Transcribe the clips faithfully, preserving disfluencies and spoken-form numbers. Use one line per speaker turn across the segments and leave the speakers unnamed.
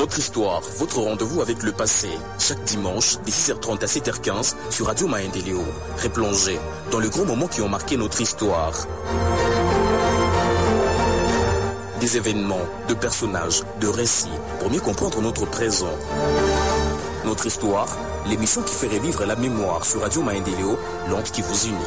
Notre histoire, votre rendez-vous avec le passé. Chaque dimanche, de six heures trente à sept heures quinze, sur Radio Maendeleo. Replongez dans les gros moments qui ont marqué notre histoire. Des événements, de personnages, de récits, pour mieux comprendre notre présent. Notre histoire, l'émission qui fait revivre la mémoire sur Radio Maendeleo, l'onde qui vous unit.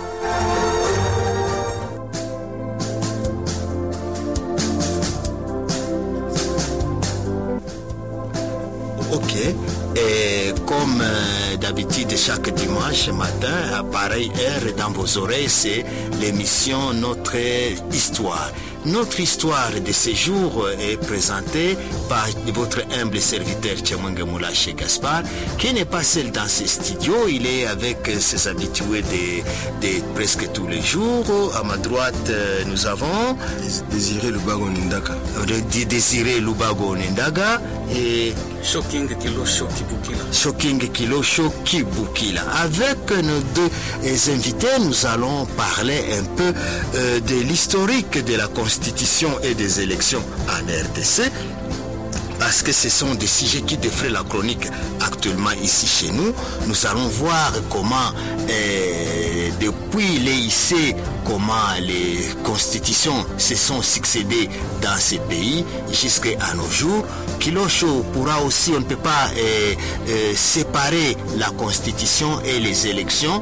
Ok, et comme euh, d'habitude chaque dimanche matin, à pareille heure dans vos oreilles, c'est l'émission Notre Histoire. Notre histoire de ce jour est présentée par votre humble serviteur Tchemenge Moulache Gaspard, qui n'est pas seul dans ce studio, il est avec ses habitués de, de presque tous les jours. À ma droite, nous avons
Désiré Lubago Nindaga.
Désiré Lubago Nindaga et
Shocking Kilosho Kibukila.
Shocking Kilosho Kibukila. Avec nos deux invités, nous allons parler un peu euh, de l'historique de la Constitution et des élections en R D C, parce que ce sont des sujets qui défraient la chronique actuellement ici chez nous. Nous allons voir comment, euh, depuis les lycées, comment les constitutions se sont succédées dans ces pays jusqu'à nos jours. Kilosho pourra aussi, on ne peut pas euh, euh, séparer la constitution et les élections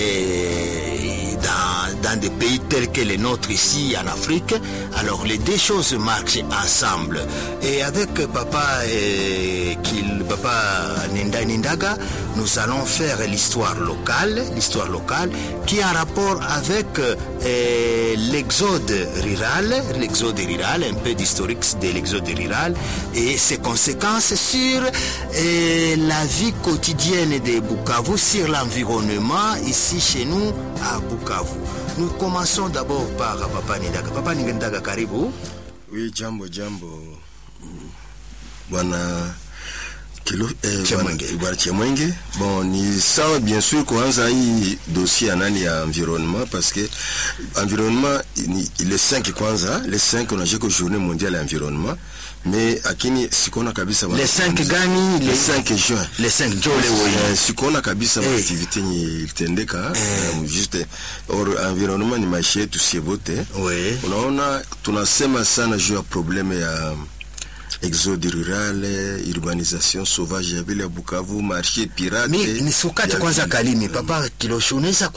euh, dans, dans des pays tels que les nôtres ici en Afrique. Alors les deux choses marchent ensemble. Et avec papa, euh, Kil, papa Ninda Nindaga, nous allons faire l'histoire locale, l'histoire locale qui a un rapport avec euh, l'exode rural, l'exode rural, un peu d'historique de l'exode rural et ses conséquences sur euh, la vie quotidienne de Bukavu, sur l'environnement ici chez nous à Bukavu. Nous commençons d'abord par Papa Nindaga. Papa Nindaga, karibu.
Oui, jambo jambo. Bwana Kilo eh, Bwana Chemwenge. Bon, ni sawa bien sûr kuanza hii dossier anani ya environnement parce que environnement ni le cinq kwanza, le cinq on a jeko journée mondiale à l'environnement. Mais akini sikona kabisa
le cinq gani
le cinq juin
le cinq jole
oui sikona kabisa hey. Activité ni ilitendeka hey. um, juste or environnement ni maisha yetu siebote
oui.
Unaona tunasema sana juu ya probleme ya exode rural, urbanisation sauvage ya vile Bukavu, marché pirate.
Mi nisukate kwanza kalimi papa Kilosho, unaweza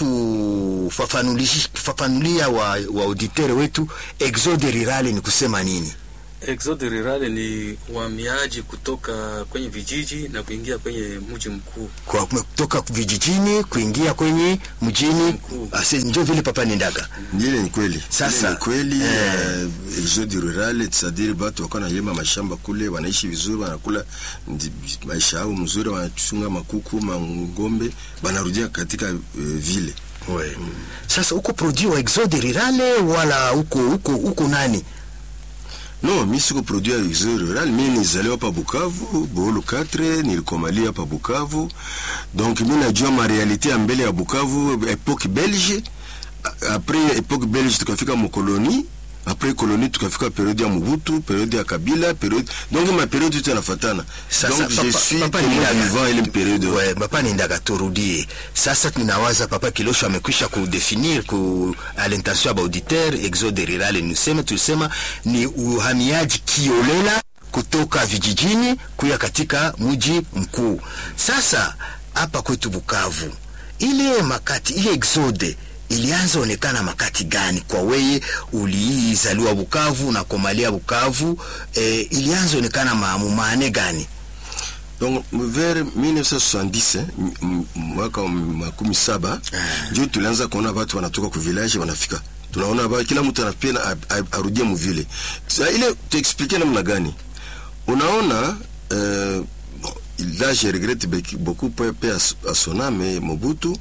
kufafanulia wa, wa auditeur wetu exode rural ni kusema nini?
Exode rural ni uhamiaji kutoka kwenye vijiji na kuingia kwenye mji mkuu.
Kwa kutoka vijijini kuingia kwenye mjini mkuu. Ase ndio vile papa Nindaga.
Ndile ni kweli.
Sasa
ni kweli eh, uh, exode rural c'est-à-dire watu wako nalima mashamba kule, wanaishi vizuri, wanakula maisha yao mzuri, wanachunga makuku, mangombe, wanarudia katika uh, vile.
Ouais. Mm. Sasa uko produit wa exode rural wala uko uko uko nani?
Non, mimi siko produit exode rural, mimi nizaliwa hapa Bukavu, Boholo quatre, nilikomalia hapa Bukavu. Donc mimi najua ma réalité ya mbele ya Bukavu, époque belge. Après époque belge tukafika mu colonie, après colonie tukafika période ya Mobutu, période ya Kabila, période donc ma période tout nafatana. Donc je suis papa vivant ile période.
Ouais, papa Nindaga turudie. Sasa tunawaza papa Kilosho amekwisha kudefinir ku à l'intention ya auditeur exode rural, nisema tulisema ni uhamiaji kiolela kutoka vijijini kuya katika mji mkuu. Sasa hapa kwetu Bukavu ile makati ile exode ilianza onekana makati gani kwa weye ulizaliwa Bukavu na komalia Bukavu, eh, ilianza onekana maamu maane gani?
Donc vers mille neuf cent soixante-dix mwaka makumi saba ndio tulianza kuona watu wanatoka ku village wanafika. Tunaona ba kila mtu anapenda arudie mu vile. Sasa ile tu expliquer namna gani? Unaona euh, là je regrette beaucoup peu à son âme, mais Mobutu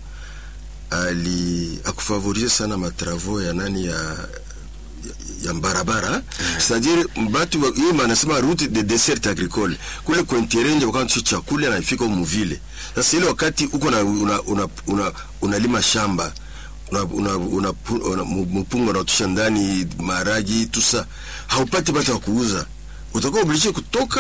ali akufavoriser sana matravaux ya nani ya ya barabara, mm. C'est-à-dire batu yeye manasema route de dessert agricole kule kwenterenje wakati chakula na ifika mu vile. Sasa ile wakati uko na una una una unalima shamba una una una, una mpunga na tusha ndani maragi tusa haupati bata kuuza, utakuwa obligé kutoka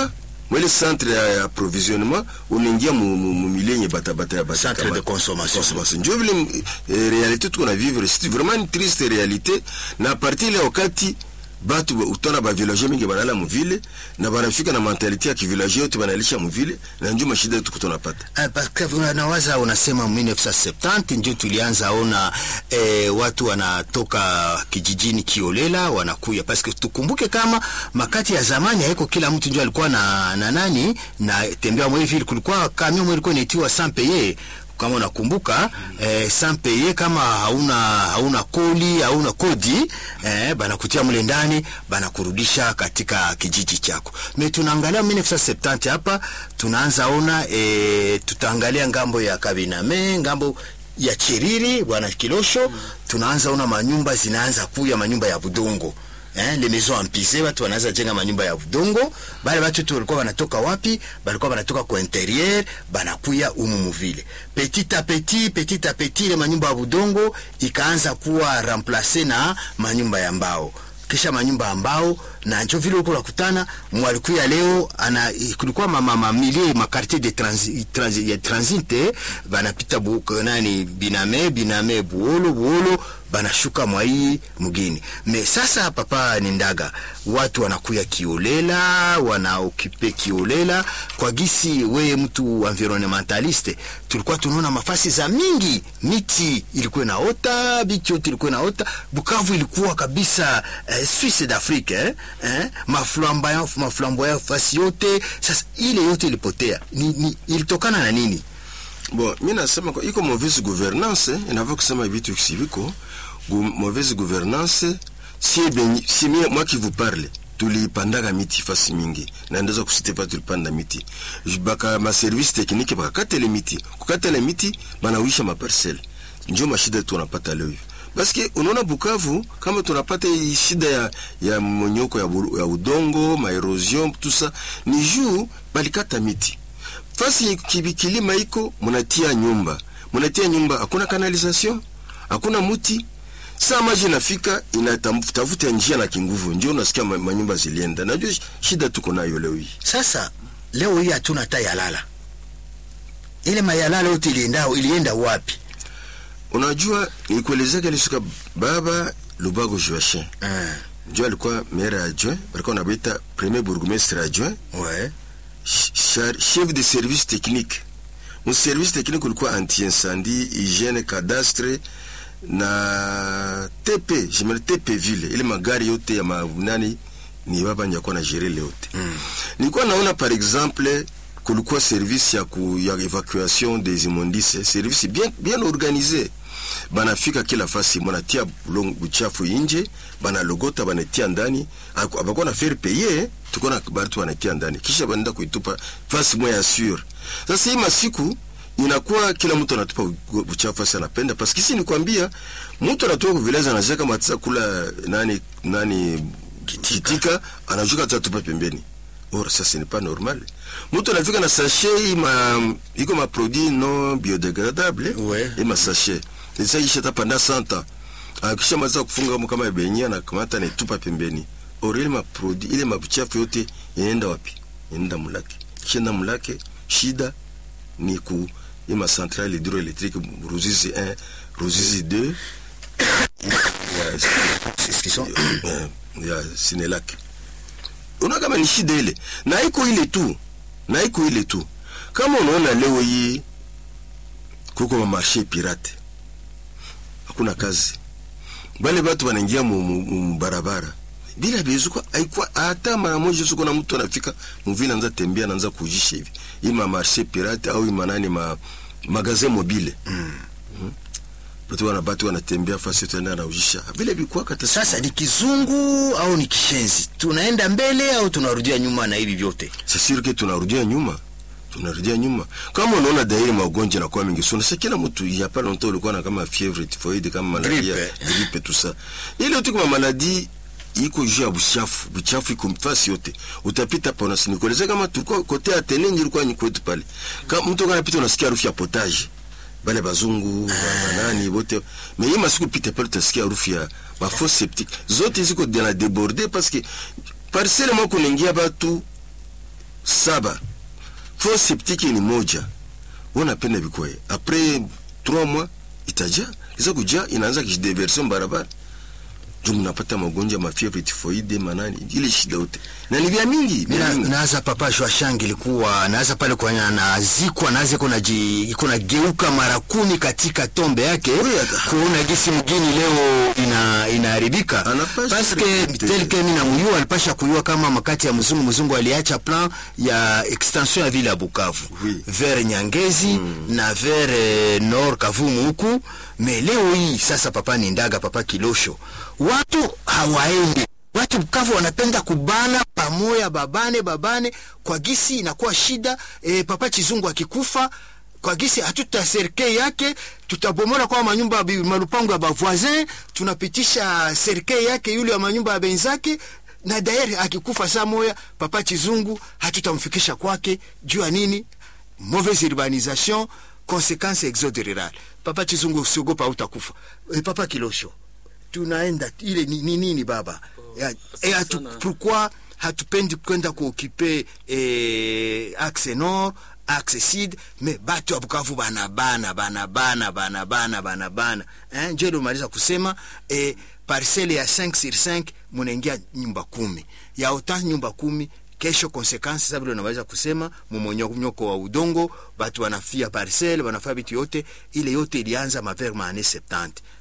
mwele centre ya approvisionnement unaingia mu, mu, mu milenye bata bata ya bata
centre de consommation
consommation ndio vile eh, realite tuko na vivre c'est vraiment une triste réalité na partir ile wakati batu utana ba village mingi banala mu ville na banafika na mentalite ya kivillage yote banalisha mu ville na ndio mashida yetu kutonapata.
Ah, parce que unawaza unasema mille neuf cent septante ndio tulianza ona eh, watu wanatoka kijijini kiolela wanakuya, parce que tukumbuke kama makati ya zamani haiko kila mtu ndio alikuwa na, na nani na tembea mwe ville, kulikuwa camion mwe ilikuwa inaitiwa sans payer kama unakumbuka, eh, sans payer, kama hauna hauna koli hauna kodi eh, banakutia mle ndani banakurudisha katika kijiji chako. Me tunaangalia mille neuf cent septante hapa tunaanza ona eh, tutaangalia ngambo ya Kabiname, ngambo ya Chiriri bwana Kilosho, tunaanza ona manyumba zinaanza kuya, manyumba ya budongo. Eh, les maisons empilées, watu wanaanza jenga manyumba ya udongo. Bale watu tu walikuwa wanatoka wapi? Balikuwa wanatoka kwa interieur, banakuya umu vile. Petit à petit, petit à petit, ile manyumba ya udongo ikaanza kuwa remplacer na manyumba ya mbao. Kisha manyumba ya mbao na njo vile uko nakutana mwalikuya leo ana kulikuwa mama mamilie ma quartier de transit transit ya transit banapita buko nani Biname Biname Buolo Buolo banashuka mwai mugini. Me sasa papa ni ndaga watu wanakuya kiolela, wanaokipe kiolela kwa gisi wewe mtu environnementaliste, tulikuwa tunaona mafasi za mingi miti ilikuwa naota, bichi yote ilikuwa naota. Bukavu ilikuwa kabisa eh, Suisse d'Afrique eh, eh maflamboyant maflamboyant fasi yote. Sasa ile yote ilipotea, ni, ni ilitokana na nini?
Bon, mimi nasema kwa iko mauvaise gouvernance, inavyo kusema vitu kisiviko mauvaise gouvernance. Si ben, si moi qui vous parle tulipandaka miti fasi mingi na ndeza kusite pa tulipanda miti baka ma service technique baka katele miti kukatele miti banawisha ma parcelle, ndio mashida tunapata leo. Parce que unaona Bukavu kama tunapata shida ya ya monyoko ya, ya udongo, ma erosion tout ça ni juu balikata miti. Fasi kibikilima iko munatia nyumba, munatia nyumba hakuna canalisation, hakuna muti. Saa maji nafika inatafuta njia na kinguvu, ndio unasikia manyumba zilienda. Najua shida tuko nayo leo hii.
Sasa leo hii hatuna hata yalala. Ile mayalala yote ilienda ilienda wapi?
Unajua nikuelezea kile suka baba Lubago Joachim.
Ah.
Ndio alikuwa maire adjoint, alikuwa anaita premier bourgmestre adjoint.
Ouais.
Chef de service technique. Mon service technique ulikuwa anti-incendie, hygiène, cadastre na T P, je me T P ville. Ile magari yote ya nani ni baba nyakuwa na gérer yote. Mm. Nilikuwa naona par exemple kulikuwa service ya ku ya évacuation des immondices, service bien bien organisé. Banafika kila fasi mnatia buchafu nje, bana logota banatia ndani, abakuwa na faire payer, tuko na baratu wanatia ndani. Kisha banaenda kuitupa fasi moja sûr. Sasa hii masiku inakuwa kila mtu anatupa buchafu fasi anapenda, parce que si nikwambia mtu anatoka kuvileza na zaka matisa kula nani nani kitika anajuka tatupa pembeni. Or ça ce n'est pas normal. Mtu anafika na sachet ma iko ma produit non biodégradable,
ouais.
Et ma sachet sasa isha tapanda santa akisha maza kufunga kama benya na kamata na tupa pembeni. Or ile ma produit ile mabuchafu yote yanaenda wapi? Yanaenda mulake. Kisha mulake shida ni ku ima centrale hydroélectrique Ruzizi un, Ruzizi deux.
C'est ce qui sont
ya Sinelac. Una kama ni shida ile. Na iko ile tu. Na iko ile tu. Kama unaona leo hii kuko marché pirate. Hakuna kazi. Bale watu wanaingia mu barabara. Bila bezuko haikuwa hata mara moja suko na mtu anafika mvile anza tembea anaanza kujisha hivi. Ima marché pirate au ima nani ma magasin mobile. Mm. Mm. Watu wanabatu wanatembea fasi tena na ujisha. Bila bikuwa kata.
Sasa ni kizungu au ni kishenzi? Tunaenda mbele au tunarudia nyuma na hivi vyote?
Sasa sio tunarudia nyuma. Tunarudia nyuma. Kama unaona dairi magonjwa na kwa mingi sana, sasa kila mtu hapa leo ulikuwa na kama fievre typhoid kama malaria, grippe tout ça. Ile tu kama maladie iko juu ya buchafu, buchafu iko mfasi yote. Utapita pona sinikoleza kama tulikuwa kote ya tenengi ilikuwa ni kwetu pale. Kama mtu anapita unasikia harufu ya potage. Bale bazungu, banani wote. Mais hii masiku pita pale utasikia harufu ya ba fosse septique. Zote ziko de la déborder parce que parcelle moko ningia batu saba. Fosse septique ni moja. Unapenda bikoe. Après trois mois itaja. Kisa kuja inaanza kijideversion barabara. Jumu napata magonjwa mafievre tifoide manani. Ile shida yote. Na ni vya mingi.
Na, naza papa Joashangi ilikuwa naza pale kwa na zikwa naza kuna ji kuna geuka mara kumi katika tombe yake kuona gisi mgini leo ina inaharibika parce que tel que ni na muyua alipasha kuyua kama makati ya mzungu mzungu aliacha plan ya extension ya vile ya Bukavu
oui.
vers Nyangezi mm. na vers eh, Nord Kavumu huku mais leo hii sasa papa ni ndaga papa Kilosho watu hawaendi. Watu Bukavu wanapenda kubana pamoja babane babane kwa gisi inakuwa shida e, papa Chizungu akikufa kwa gisi hatuta serikali yake tutabomora kwa manyumba malupango ya bavoisin tunapitisha serikali yake yule wa manyumba ya benzake na daire akikufa saa moja papa Chizungu hatutamfikisha kwake juu ya nini mauvaise urbanisation conséquence exode rural. Papa Chizungu usiogopa utakufa. E, papa Kilosho tunaenda ile ni nini ni baba ya, e, hatu, pourquoi hatupendi kwenda kuokipe eh, axe nord axe sud mais batu wa Bukavu bana bana bana bana bana bana bana bana hein je le maliza kusema eh, parcelle ya cinq sur cinq munaingia nyumba kumi ya uta nyumba kumi kesho consequences sababu unaweza kusema mmonyoko wa udongo watu wanafia parcelle wanafia vitu yote ile yote ilianza mavers ma années septante